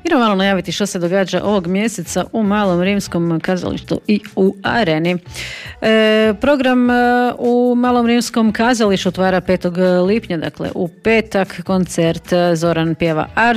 Idemo malo najaviti što se događa ovog mjeseca u Malom rimskom kazalištu i u Areni. Program u Malom rimskom kazalištu otvara 5. lipnja, dakle u petak, koncert Zoran pjeva Ars.